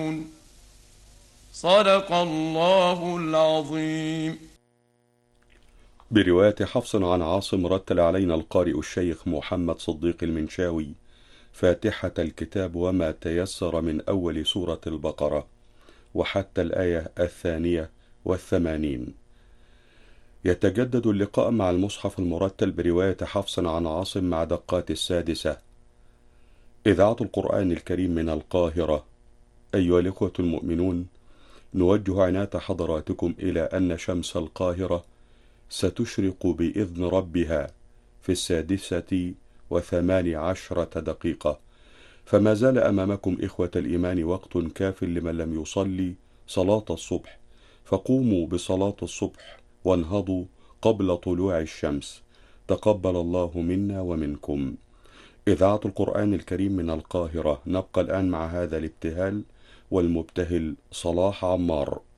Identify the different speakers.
Speaker 1: صدق الله العظيم.
Speaker 2: برواية حفص عن عاصم رتل علينا القارئ الشيخ محمد صديق المنشاوي فاتحة الكتاب وما تيسر من أول سورة البقرة وحتى الآية 82. يتجدد اللقاء مع المصحف المرتل برواية حفص عن عاصم مع دقات 6. إذاعة القرآن الكريم من القاهرة. أيها الإخوة المؤمنون، نوجه عناية حضراتكم إلى أن شمس القاهرة ستشرق بإذن ربها في 6:18، فما زال أمامكم إخوة الإيمان وقت كاف لمن لم يصلي صلاة الصبح، فقوموا بصلاة الصبح وانهضوا قبل طلوع الشمس، تقبل الله منا ومنكم. إذاعة القرآن الكريم من القاهرة. نبقى الآن مع هذا الابتهال والمبتهل صلاح عمار.